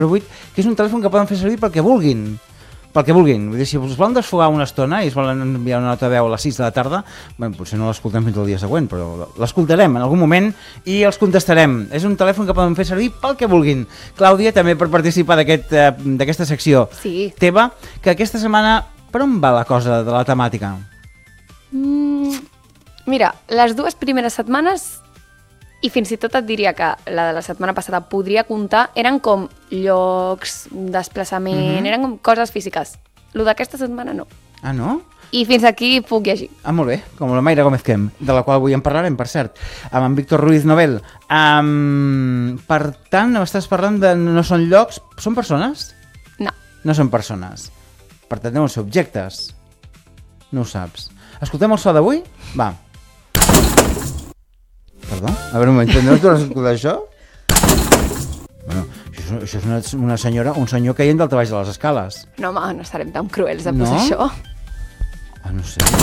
08, que és un telèfon que poden fer servir pel que vulguin. Pel que vulguin. Vull dir, si us volen desfogar una estona i es volen enviar una nota de veu a les 6 de la tarda, bueno, potser no l'escoltem fins al dia següent, però l'escoltarem en algun moment i els contestarem. És un telèfon que poden fer servir pel que vulguin. Clàudia, també per participar d'aquesta secció teva, que aquesta setmana, per on va la cosa de la temàtica? Mira, les dues primeres setmanes, i fins i tot et diria que la de la setmana passada podria comptar, eren com llocs, desplaçament, eren com coses físiques. Lo d'aquesta setmana no. Ah, no? I fins aquí puc llegir. Ah, molt bé, com la Mayra Gómez Quem, de la qual avui en parlarem, per cert, amb en Víctor Ruiz Novel. Per tant, estàs parlant de no són llocs, són persones? No. No són persones. Per tant, deuen ser objectes. No ho saps. Escoltem el so d'avui? Va. Perdó? A veure un moment, no t'ho has escoltat això? Bueno, això és una senyora, un senyor caient del baix de les escales. No, home, no estarem tan cruels de posar això. Ah, no sé.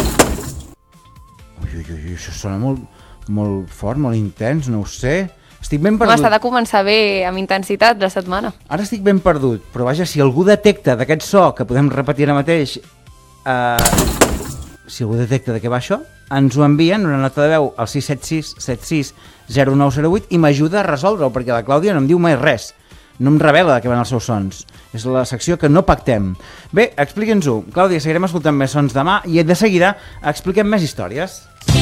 Ui, això sona molt fort, molt intens, no ho sé. Estic ben perdut. S'ha de començar bé, amb intensitat, la setmana. Ara estic ben perdut, però vaja, si algú detecta d'aquest so, que podem repetir ara mateix, si algú detecta de què va això, ens ho envien una nota de veu al 676 76 0908 i m'ajuda a resoldre-ho, perquè la Clàudia no em diu mai res. No em revela de què van els seus sons. És la secció que no pactem. Bé, expliqui'ns-ho. Clàudia, seguirem escoltant més sons demà i de seguida expliquem més històries.